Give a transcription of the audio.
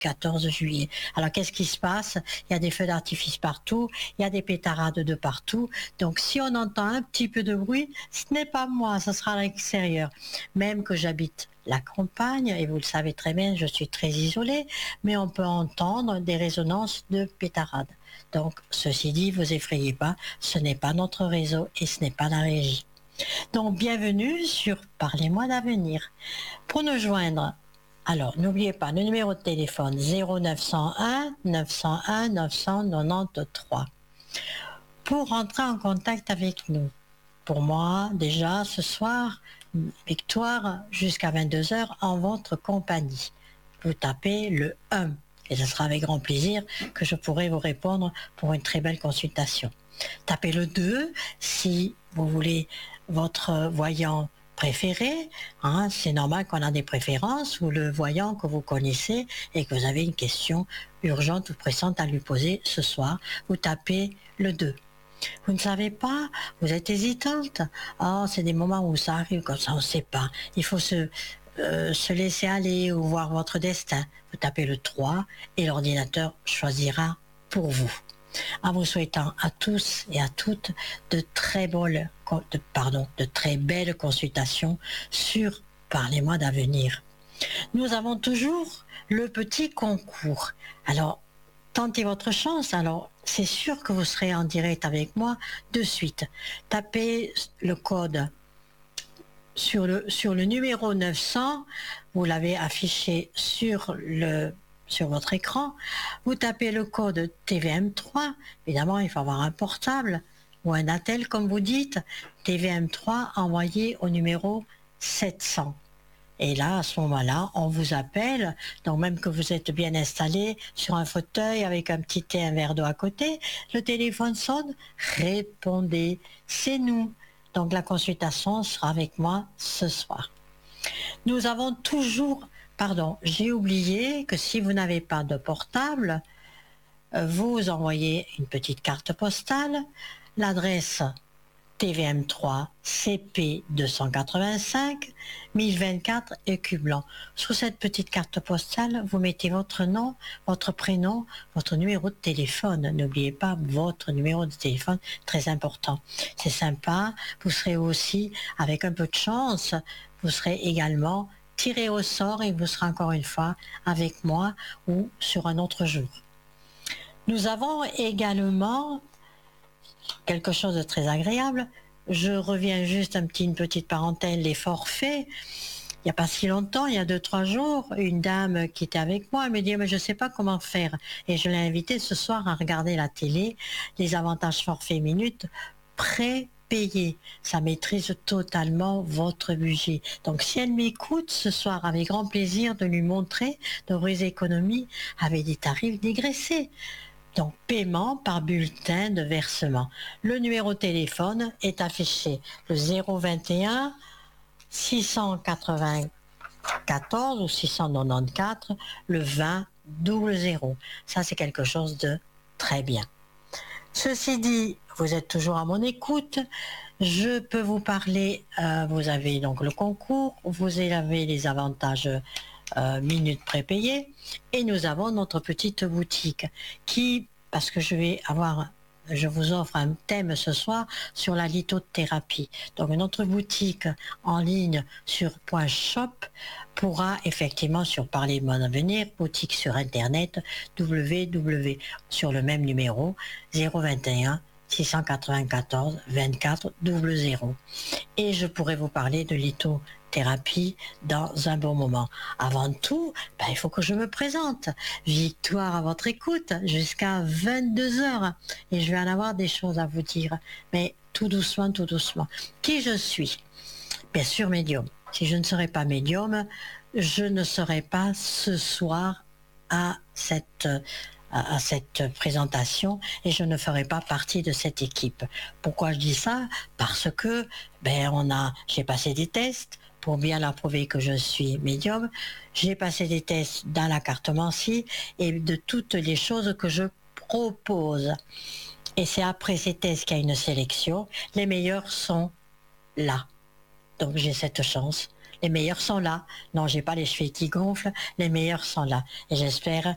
14 juillet. Alors qu'est-ce qui se passe? Il y a des feux d'artifice partout, il y a des pétarades de partout. Donc si on entend un petit peu de bruit, ce n'est pas moi, ce sera à l'extérieur. Même que j'habite la campagne, et vous le savez très bien, je suis très isolée, mais on peut entendre des résonances de pétarades. Donc ceci dit, vous effrayez pas, ce n'est pas notre réseau et ce n'est pas la régie. Donc bienvenue sur Parlez-moi d'avenir. Pour nous joindre, alors n'oubliez pas le numéro de téléphone 0901 901 993 pour rentrer en contact avec nous. Pour moi, déjà ce soir, Victoire jusqu'à 22h en votre compagnie. Vous tapez le 1 et ce sera avec grand plaisir que je pourrai vous répondre pour une très belle consultation. Tapez le 2 si vous voulez votre voyant préféré, hein, c'est normal qu'on a des préférences, ou le voyant que vous connaissez et que vous avez une question urgente ou pressante à lui poser ce soir, vous tapez le 2. Vous ne savez pas, vous êtes hésitante. Oh, c'est des moments où ça arrive comme ça, on ne sait pas. Il faut se laisser aller ou voir votre destin. Vous tapez le 3 et l'ordinateur choisira pour vous. En vous souhaitant à tous et à toutes de très belles consultations sur Parlez-moi d'avenir. Nous avons toujours le petit concours. Alors, tentez votre chance. Alors, c'est sûr que vous serez en direct avec moi de suite. Tapez le code sur le numéro 900. Vous l'avez affiché sur votre écran. Vous tapez le code TVM3. Évidemment, il faut avoir un portable ou un attel, comme vous dites. TVM3 envoyé au numéro 700. Et là, à ce moment-là, on vous appelle, donc même que vous êtes bien installé sur un fauteuil avec un petit thé, un verre d'eau à côté, le téléphone sonne, répondez, c'est nous. Donc la consultation sera avec moi ce soir. Nous avons toujours, j'ai oublié que si vous n'avez pas de portable, vous envoyez une petite carte postale, l'adresse TVM3 CP 285 1024 Écu Blanc. Sur cette petite carte postale, vous mettez votre nom, votre prénom, votre numéro de téléphone. N'oubliez pas votre numéro de téléphone, très important. C'est sympa. Vous serez aussi, avec un peu de chance, vous serez également tiré au sort et vous serez encore une fois avec moi ou sur un autre jour. Nous avons également quelque chose de très agréable. Je reviens juste une petite parenthèse, les forfaits. Il n'y a pas si longtemps, il y a 2-3 jours, une dame qui était avec moi, elle me dit mais je ne sais pas comment faire. Et je l'ai invitée ce soir à regarder la télé, les avantages forfaits minutes prépayés. Ça maîtrise totalement votre budget. Donc si elle m'écoute ce soir, avec grand plaisir de lui montrer de vraies économies avec des tarifs dégraissés. Donc, paiement par bulletin de versement. Le numéro de téléphone est affiché, le 021 694 ou 694, le 20 00. Ça, c'est quelque chose de très bien. Ceci dit, vous êtes toujours à mon écoute. Je peux vous parler, vous avez donc le concours, vous avez les avantages minutes prépayées, et nous avons notre petite boutique qui, parce que je vous offre un thème ce soir sur la lithothérapie. Donc notre boutique en ligne sur .shop pourra effectivement sur Parlez-moi d'avenir, boutique sur internet www sur le même numéro 021 694 24 00. Et je pourrais vous parler de lithothérapie dans un bon moment. Avant tout, il faut que je me présente. Victoire à votre écoute jusqu'à 22h. Et je vais en avoir des choses à vous dire. Mais tout doucement, tout doucement. Qui je suis? Bien sûr, médium. Si je ne serais pas médium, je ne serais pas ce soir à cette présentation et je ne ferai pas partie de cette équipe. Pourquoi je dis ça? Parce que j'ai passé des tests pour bien la prouver que je suis médium. J'ai passé des tests dans la cartomancie et de toutes les choses que je propose. Et c'est après ces tests qu'il y a une sélection. Les meilleurs sont là. Donc j'ai cette chance. Les meilleurs sont là. Non, j'ai pas les cheveux qui gonflent. Les meilleurs sont là. Et j'espère